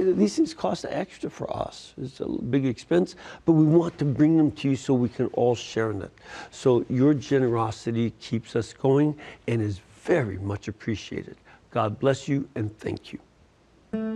these things cost extra for us. It's a big expense, but we want to bring them to you so we can all share in it. So your generosity keeps us going and is very much appreciated. God bless you and thank you.